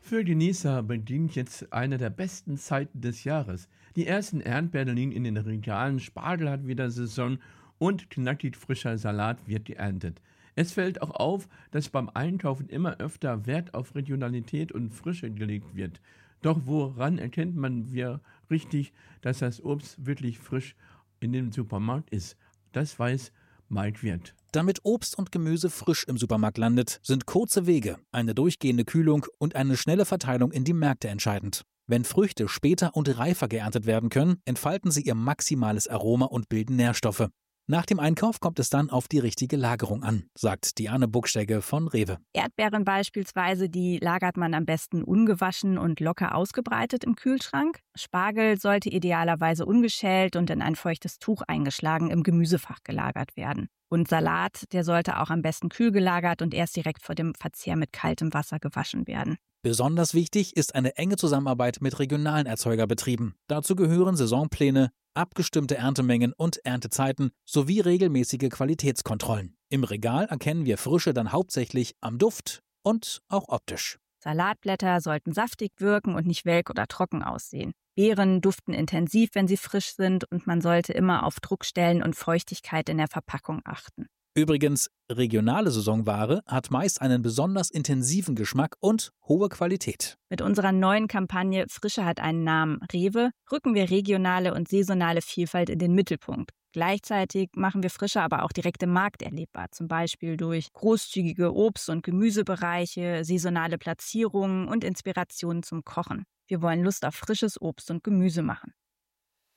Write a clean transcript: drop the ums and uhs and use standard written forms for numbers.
Für Genießer beginnt jetzt eine der besten Zeiten des Jahres. Die ersten Erdbeeren liegen in den Regalen, Spargel hat wieder Saison und knackig frischer Salat wird geerntet. Es fällt auch auf, dass beim Einkaufen immer öfter Wert auf Regionalität und Frische gelegt wird. Doch woran erkennt man wir richtig, dass das Obst wirklich frisch in dem Supermarkt ist? Das weiß Mike Wirth. Damit Obst und Gemüse frisch im Supermarkt landet, sind kurze Wege, eine durchgehende Kühlung und eine schnelle Verteilung in die Märkte entscheidend. Wenn Früchte später und reifer geerntet werden können, entfalten sie ihr maximales Aroma und bilden Nährstoffe. Nach dem Einkauf kommt es dann auf die richtige Lagerung an, sagt Diane Buckstegge von Rewe. Erdbeeren beispielsweise, die lagert man am besten ungewaschen und locker ausgebreitet im Kühlschrank. Spargel sollte idealerweise ungeschält und in ein feuchtes Tuch eingeschlagen im Gemüsefach gelagert werden. Und Salat, der sollte auch am besten kühl gelagert und erst direkt vor dem Verzehr mit kaltem Wasser gewaschen werden. Besonders wichtig ist eine enge Zusammenarbeit mit regionalen Erzeugerbetrieben. Dazu gehören Saisonpläne, abgestimmte Erntemengen und Erntezeiten sowie regelmäßige Qualitätskontrollen. Im Regal erkennen wir Frische dann hauptsächlich am Duft und auch optisch. Salatblätter sollten saftig wirken und nicht welk oder trocken aussehen. Beeren duften intensiv, wenn sie frisch sind, und man sollte immer auf Druckstellen und Feuchtigkeit in der Verpackung achten. Übrigens, regionale Saisonware hat meist einen besonders intensiven Geschmack und hohe Qualität. Mit unserer neuen Kampagne Frische hat einen Namen, Rewe, rücken wir regionale und saisonale Vielfalt in den Mittelpunkt. Gleichzeitig machen wir Frische aber auch direkt im Markt erlebbar, zum Beispiel durch großzügige Obst- und Gemüsebereiche, saisonale Platzierungen und Inspirationen zum Kochen. Wir wollen Lust auf frisches Obst und Gemüse machen.